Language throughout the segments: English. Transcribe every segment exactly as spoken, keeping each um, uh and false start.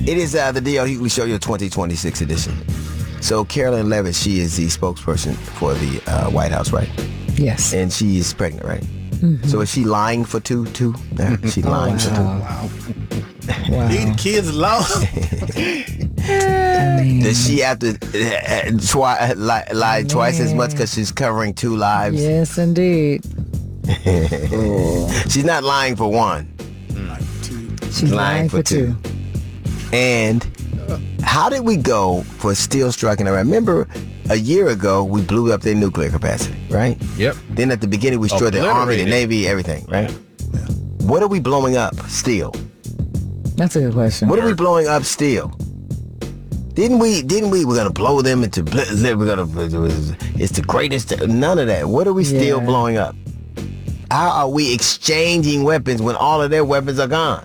It is uh, the D L Hughley Show, your twenty twenty-six edition. So Carolyn Levitt, she is the spokesperson for the uh, White House, right? Yes. And she is pregnant, right? Mm-hmm. So is she lying for two, two? Yeah, she lying oh, wow. for two. Wow. Wow. These kids lost. I mean, Does she have to uh, twi- lie, lie twice as much because she's covering two lives? yes, indeed. She's not lying for one. She's lying, for two. two. And how did we go for still striking Iran? Remember, a year ago, we blew up their nuclear capacity, right? Yep. Then at the beginning, we destroyed their army, their Obliterated. navy, everything, right? Yeah. What are we blowing up still? That's a good question. What are we blowing up still? Didn't we, didn't we, we're going to blow them into, bl- we're going to, it's the greatest, none of that. What are we still Yeah. blowing up? How are we exchanging weapons when all of their weapons are gone?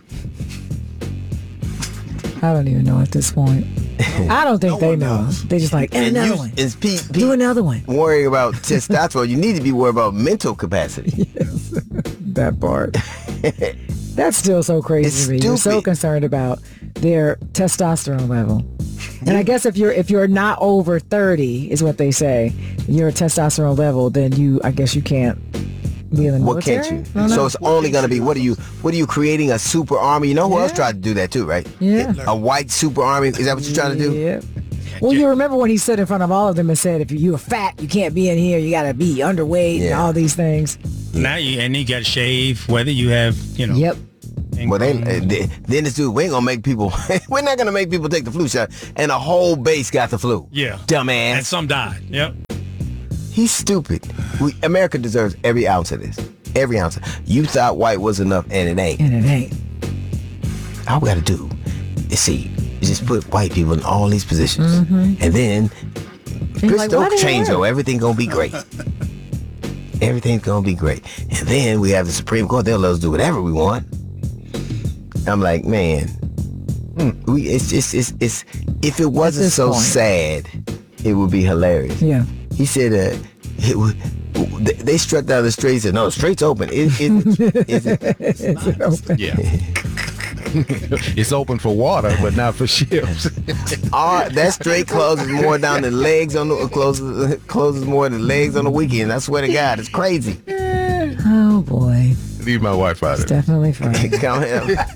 I don't even know at this point. I don't think No they one know. knows. They just like, and And another you, one. and Pete, Pete Do another one. worrying about testosterone, you need to be worried about mental capacity. That part. That's still so crazy It's to me. You're so stupid. concerned about their testosterone level. And I guess if you're if you're not over thirty, is what they say, your testosterone level, then you I guess you can't be in the What military. can't you? I don't know. So it's only going to be, what are you, what are you creating, a super army? You know who else Yeah. tried to do that too, right? Yeah. A white super army. Is that what you're trying to do? Yeah. Well, you remember when he stood in front of all of them and said, if you're fat, you can't be in here. You got to be underweight and Yeah. all these things. Now you and you got to shave, whether you have, you know. Yep. Well, they, uh, they, then this dude, we ain't gonna make people, we're not gonna make people take the flu shot, and a whole base got the flu. Yeah. Dumbass. And some died. Yep. He's stupid. We, America deserves every ounce of this. Every ounce. You thought white was enough, and it ain't. And it ain't. All we gotta do is see, is just put white people in all these positions, and then you're like, Christo why did it change, work? though. Everything gonna be great. Everything's gonna be great. And then we have the Supreme Court. They'll let us do whatever we want. I'm like, man, we it's just it's, it's if it wasn't this so point. sad, it would be hilarious. Yeah. He said, uh, it would. They, they struck down the street. He said, "No, the straight's open. It, it, is it, Is it open? Yeah. It's open for water, but not for ships. all, that straight closes more down than legs on the closes closes more than legs on the weekend. I swear to God, it's crazy. Oh, boy. Leave my wife out of it. Definitely fun. Come here.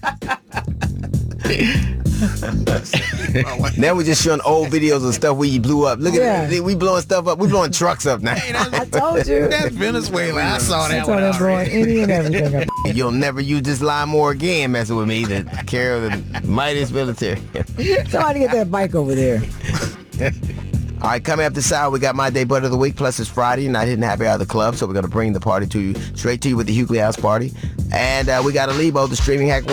Now we're just showing old videos of stuff we blew up. Look at Yeah. that. We blowing stuff up. We blowing trucks up now. I told you. That's Venezuela. I saw I that told one him blowing already. any and everything up. You'll never use this line more again, messing with me. The care of the mightiest military. Somebody get that bike over there. All right, coming up this hour, we got My Day Butt of the Week, plus it's Friday, and I didn't have it out of the club, so we're going to bring the party to you, straight to you with the Hughley House Party. And uh, we got a Lebo, the streaming hack